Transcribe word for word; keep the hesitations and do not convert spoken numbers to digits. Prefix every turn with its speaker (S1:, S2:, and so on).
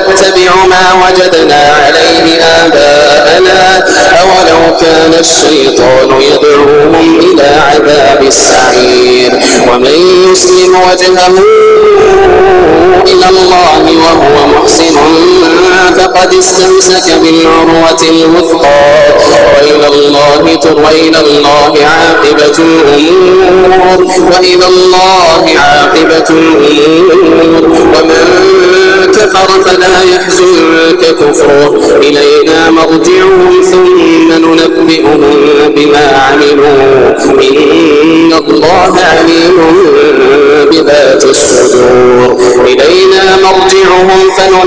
S1: نتبع ما وجدنا عليه آباءنا أولو كان الشيطان يدعوهم إلى عذاب السعير ومن يسلم وجهه إلى الله وهو محسن فقد استمسك بالعروة الوثقى وإلى الله وإلى الله عاقبة الأمور وإلى الله عاقبة الأمور ومن كفر فلا يحزنك كفره إلينا مرجعهم ثم ننبئهم بما عملوا إن الله عليم بذات الصدور إلينا مرجعهم فننبئهم